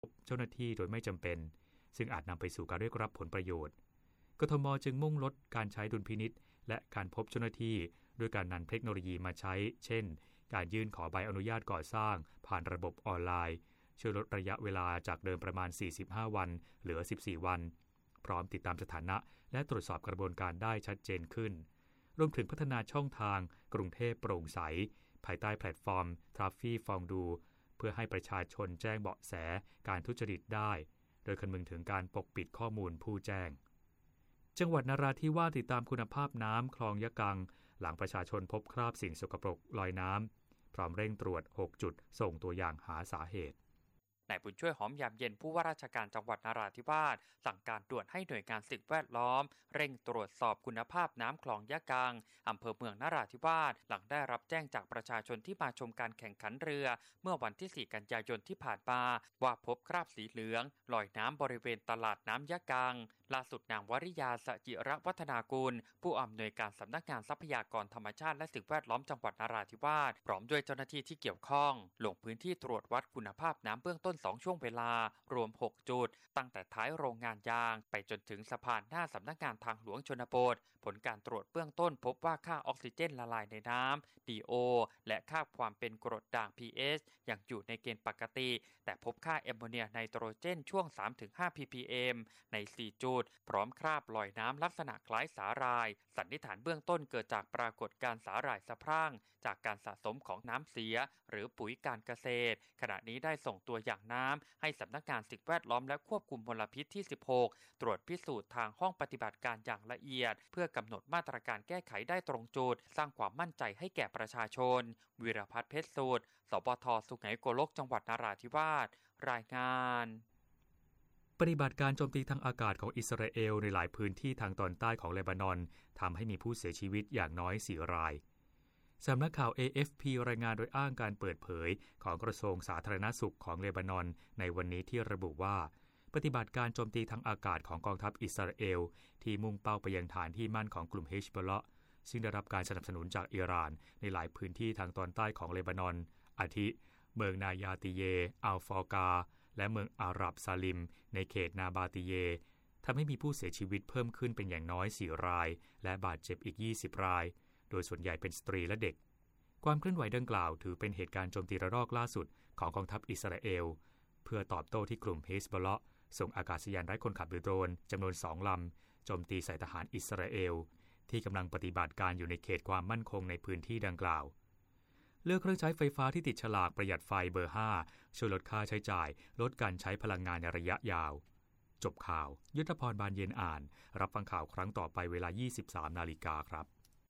เจ้าหน้าที่โดยไม่จำเป็นซึ่งอาจนำไปสู่การเรียกรับผลประโยชน์กทม.จึงมุ่งลดการใช้ดุลพินิจและการพบเจ้าหน้าที่ด้วยการนำเทคโนโลยีมาใช้เช่นการยื่นขอใบอนุญาตก่อสร้างผ่านระบบออนไลน์ช่วยลดระยะเวลาจากเดิมประมาณ45วันเหลือ14วันพร้อมติดตามสถานะและตรวจสอบกระบวนการได้ชัดเจนขึ้นรวมถึงพัฒนาช่องทางกรุงเทพโปร่งใสภายใต้แพลตฟอร์ม Traffic Fondue เพื่อให้ประชาชนแจ้งเบาะแสการทุจริตได้โดยคำนึงถึงการปกปิดข้อมูลผู้แจ้งจังหวัดนราธิวาสติดตามคุณภาพน้ำคลองยะกังหลังประชาชนพบคราบสิ่งสกปรกลอยน้ำพร้อมเร่งตรวจ6จุดส่งตัวอย่างหาสาเหตุนายบุญช่วยหอมยามเย็นผู้ว่าราชการจังหวัดนราธิวาสสั่งการด่วนให้หน่วยงานสิ่งแวดล้อมเร่งตรวจสอบคุณภาพน้ำคลองยะกังอำเภอเมืองนราธิวาสหลังได้รับแจ้งจากประชาชนที่มาชมการแข่งขันเรือเมื่อวันที่4กันยายนที่ผ่านมาว่าพบคราบสีเหลืองลอยน้ำบริเวณตลาดน้ำยะกังล่าสุดนางวริยาสจิรวัฒนากุลผู้อำนวยการสำนักงานทรัพยากรธรรมชาติและสิ่งแวดล้อมจังหวัดนราธิวาสพร้อมด้วยเจ้าหน้าที่ที่เกี่ยวข้องลงพื้นที่ตรวจวัดคุณภาพน้ำเบื้องต้น2ช่วงเวลารวม6จุดตั้งแต่ท้ายโรงงานยางไปจนถึงสะพานหน้าสำนักงานทางหลวงชนบทผลการตรวจเบื้องต้นพบว่าค่าออกซิเจนละลายในน้ำ DO และค่าความเป็นกรดด่าง pH ยังอยู่ในเกณฑ์ปกติแต่พบค่าแอมโมเนียไนโตรเจนช่วง 3-5 ppm ใน4จุดพร้อมคราบลอยน้ำลักษณะคล้ายสาหร่ายสันนิษฐานเบื้องต้นเกิดจากปรากฏการณ์สาหร่ายสะพรั่งจากการสะสมของน้ำเสียหรือปุ๋ยการเกษตรขณะนี้ได้ส่งตัวอย่างน้ำให้สำนักงานสิ่งแวดล้อมและควบคุมมลพิษที่16ตรวจพิสูจน์ทางห้องปฏิบัติการอย่างละเอียดเพื่อกำหนดมาตรการแก้ไขได้ตรงจุดสร้างความมั่นใจให้แก่ประชาชนวิรพัฒน์เพชรสูตรสปท.สุไหงโกลกจังหวัดนราธิวาสรายงานปฏิบัติการโจมตีทางอากาศของอิสราเอลในหลายพื้นที่ทางตอนใต้ของเลบานอนทำให้มีผู้เสียชีวิตอย่างน้อย4รายสำนักข่าว AFP รายงานโดยอ้างการเปิดเผยของกระทรวงสาธารณสุขของเลบานอนในวันนี้ที่ระบุว่าปฏิบัติการโจมตีทางอากาศของกองทัพอิสราเอลที่มุ่งเป้าไปยังฐานที่มั่นของกลุ่มเฮชบอลเลาะห์ซึ่งได้รับการสนับสนุนจากอิหร่านในหลายพื้นที่ทางตอนใต้ของเลบานอนอาทิเมืองนายาติเยอัลฟอร์กาและเมืองอาหรับซาลิมในเขตนาบาติเยทำให้มีผู้เสียชีวิตเพิ่มขึ้นเป็นอย่างน้อย4รายและบาดเจ็บอีก20รายโดยส่วนใหญ่เป็นสตรีและเด็กความเคลื่อนไหวดังกล่าวถือเป็นเหตุการณ์โจมตีระลอกล่าสุดของกองทัพอิสราเอลเพื่อตอบโต้ที่กลุ่มเฮซบอลเลาะห์ส่งอากาศยานไร้คนขับหรือโดรนจำนวน2ลำโจมตีใส่ทหารอิสราเอลที่กำลังปฏิบัติการอยู่ในเขตความมั่นคงในพื้นที่ดังกล่าวเลือกเครื่องใช้ไฟฟ้าที่ติดฉลากประหยัดไฟเบอร์5ช่วยลดค่าใช้จ่ายลดการใช้พลังงานในระยะยาวจบข่าวยุทธพรบานเย็นอ่านรับฟังข่าวครั้งต่อไปเวลา 23:00 น.ครับ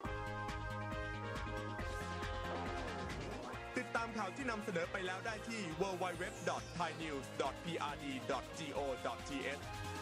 ติดตามข่าวที่นำเสนอไปแล้วได้ที่ www.thainews.prd.go.th